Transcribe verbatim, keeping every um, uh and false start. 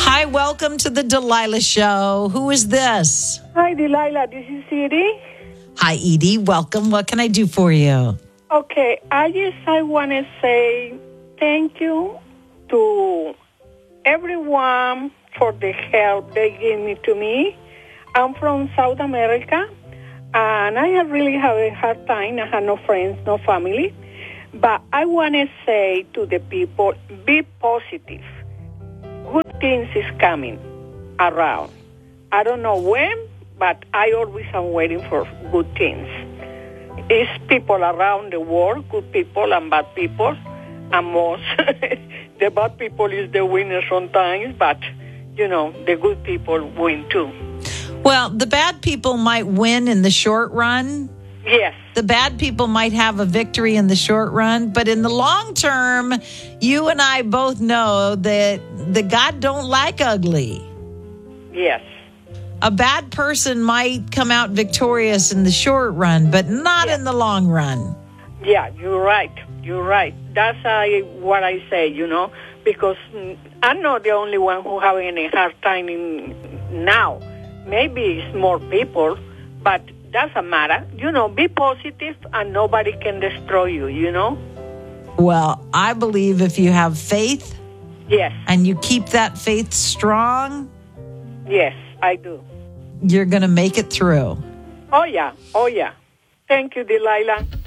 Hi, welcome to the Delilah Show. Who is this? Hi, Delilah. This is Edie. Hi, Edie. Welcome. What can I do for you? Okay, I just I want to say thank you to everyone for the help they gave me to me. I'm from South America, and I have really have a hard time. I have no friends, no family. But I want to say to the people, be positive. Good things is coming around. I don't know when, but I always am waiting for good things. It's people around the world, good people and bad people, and most. The bad people is the winner sometimes, but, you know, the good people win too. Well, the bad people might win in the short run. Yes. The bad people might have a victory in the short run, but in the long term, you and I both know that the God don't like ugly. Yes. A bad person might come out victorious in the short run, but not yes. in the long run. Yeah, you're right. You're right. That's uh, what I say, you know, because I'm not the only one who having a hard time in now. Maybe it's more people, but doesn't matter. You know, be positive and nobody can destroy you, you know? Well, I believe if you have faith, yes, and you keep that faith strong, yes, I do. You're going to make it through. Oh, yeah. Oh, yeah. Thank you, Delilah.